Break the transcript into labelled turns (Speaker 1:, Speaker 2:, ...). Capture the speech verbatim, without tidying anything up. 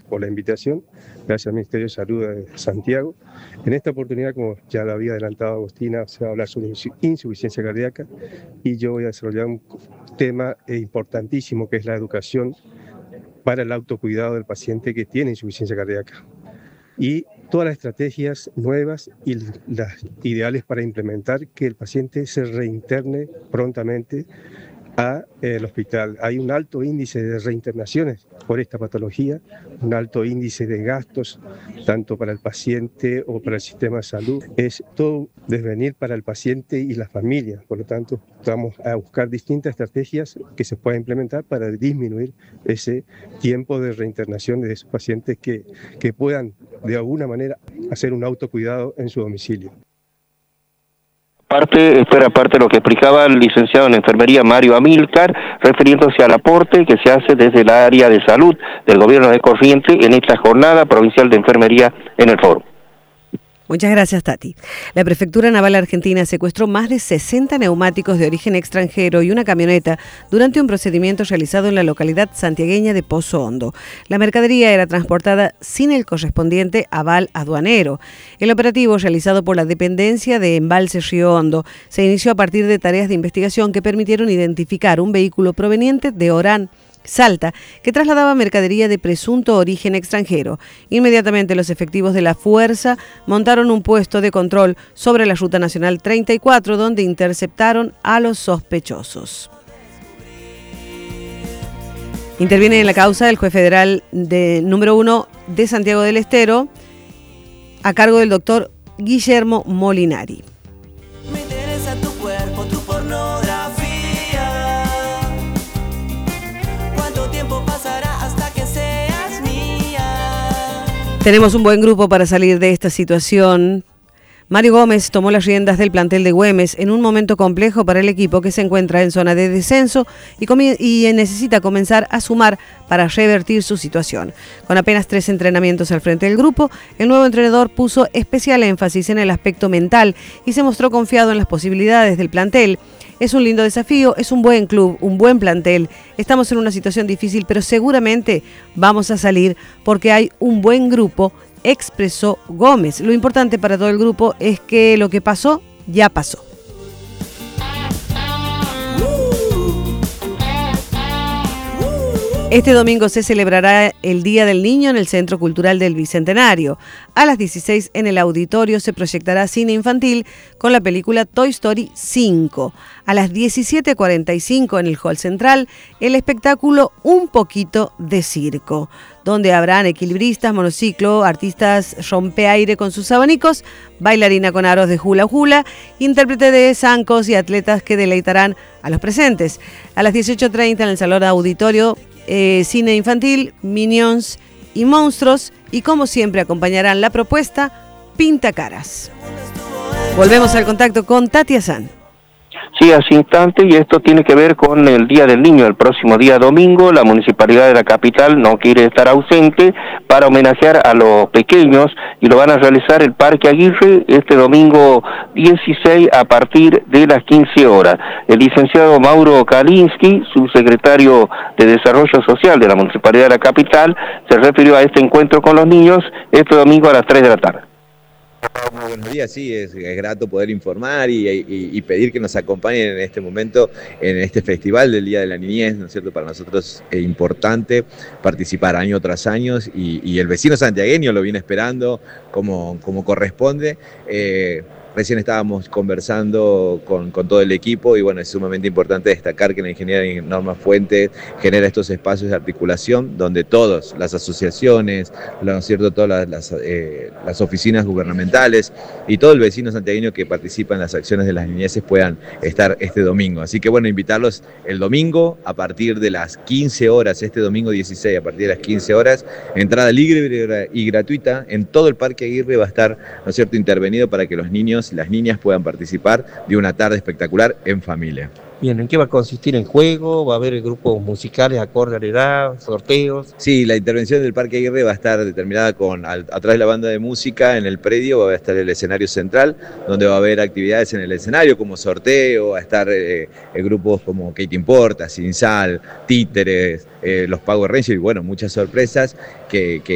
Speaker 1: por la invitación, gracias al Ministerio de Salud de Santiago. En esta oportunidad, como ya lo había adelantado Agostina, se va a hablar sobre insuficiencia cardíaca y yo voy a desarrollar un tema importantísimo que es la educación para el autocuidado del paciente que tiene insuficiencia cardíaca. Y todas las estrategias nuevas y las ideales para implementar que el paciente se reinterne prontamente al hospital. Hay un alto índice de reinternaciones por esta patología, un alto índice de gastos, tanto para el paciente o para el sistema de salud. Es todo desvenir para el paciente y la familia. Por lo tanto, vamos a buscar distintas estrategias que se puedan implementar para disminuir ese tiempo de reinternación de esos pacientes que, que puedan, de alguna manera, hacer un autocuidado en su domicilio.
Speaker 2: Parte, esto era parte de lo que explicaba el licenciado en enfermería Mario Amílcar, refiriéndose al aporte que se hace desde el área de salud del gobierno de Corrientes en esta jornada provincial de enfermería en el foro.
Speaker 3: Muchas gracias, Tati. La Prefectura Naval Argentina secuestró más de sesenta neumáticos de origen extranjero y una camioneta durante un procedimiento realizado en la localidad santiagueña de Pozo Hondo. La mercadería era transportada sin el correspondiente aval aduanero. El operativo, realizado por la dependencia de Embalse Río Hondo, se inició a partir de tareas de investigación que permitieron identificar un vehículo proveniente de Orán, Salta, que trasladaba mercadería de presunto origen extranjero. Inmediatamente los efectivos de la Fuerza montaron un puesto de control sobre la Ruta Nacional treinta y cuatro, donde interceptaron a los sospechosos. Interviene en la causa el juez federal de número uno de Santiago del Estero, a cargo del doctor Guillermo Molinari.
Speaker 4: Me interesa tu cuerpo, tu pornografía.
Speaker 3: Tenemos un buen grupo para salir de esta situación. Mario Gómez tomó las riendas del plantel de Güemes en un momento complejo para el equipo que se encuentra en zona de descenso y, y necesita comenzar a sumar para revertir su situación. Con apenas tres entrenamientos al frente del grupo, el nuevo entrenador puso especial énfasis en el aspecto mental y se mostró confiado en las posibilidades del plantel. Es un lindo desafío, es un buen club, un buen plantel. Estamos en una situación difícil, pero seguramente vamos a salir porque hay un buen grupo, expresó Gómez. Lo importante para todo el grupo es que lo que pasó, ya pasó. Este domingo se celebrará el Día del Niño en el Centro Cultural del Bicentenario. A las dieciséis en el auditorio se proyectará cine infantil con la película Toy Story cinco. A las diecisiete cuarenta y cinco en el Hall Central, el espectáculo Un Poquito de Circo, donde habrán equilibristas, monociclo, artistas rompeaire con sus abanicos, bailarina con aros de hula hula, intérprete de zancos y atletas que deleitarán a los presentes. A las dieciocho treinta en el Salón Auditorio, Eh, cine infantil, Minions y Monstruos, y como siempre acompañarán la propuesta Pinta Caras. Volvemos al contacto con Tati Azán.
Speaker 2: Sí, hace instante, y esto tiene que ver con el Día del Niño, el próximo día domingo. La Municipalidad de la capital no quiere estar ausente para homenajear a los pequeños y lo van a realizar el Parque Aguirre este domingo dieciséis a partir de las quince horas. El licenciado Mauro Kalinsky, subsecretario de Desarrollo Social de la Municipalidad de la capital, se refirió a este encuentro con los niños este domingo a las tres de la tarde.
Speaker 5: Muy buenos días, sí, es, es grato poder informar y, y, y pedir que nos acompañen en este momento, en este festival del Día de la Niñez, ¿no es cierto? Para nosotros es importante participar año tras año y, y el vecino santiagueño lo viene esperando como, como corresponde. Eh, Recién estábamos conversando con, con todo el equipo y bueno, es sumamente importante destacar que la ingeniería Norma Fuentes genera estos espacios de articulación donde todas las asociaciones, ¿no es cierto? Todas las, las, eh, las oficinas gubernamentales y todo el vecino santiagueño que participa en las acciones de las niñeces puedan estar este domingo. Así que bueno, invitarlos el domingo a partir de las quince horas, este domingo dieciséis a partir de las quince horas, entrada libre y gratuita en todo el Parque Aguirre va a estar, ¿no es cierto?, intervenido para que los niños las niñas puedan participar de una tarde espectacular en familia.
Speaker 6: Bien, ¿en qué va a consistir el juego? ¿Va a haber grupos musicales acorde a la edad, sorteos?
Speaker 5: Sí, la intervención del Parque Aguirre va a estar determinada con, a, a través de la banda de música en el predio, va a estar el escenario central, donde va a haber actividades en el escenario como sorteo, va a estar eh, grupos como ¿Qué te importa?, Sin Sal, Títeres, eh, los Power Rangers y bueno, muchas sorpresas que, que